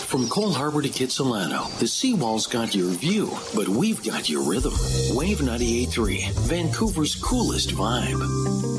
From Cole Harbour to Kitsilano, the seawall's got your view, but we've got your rhythm. Wave 98.3, Vancouver's coolest vibe.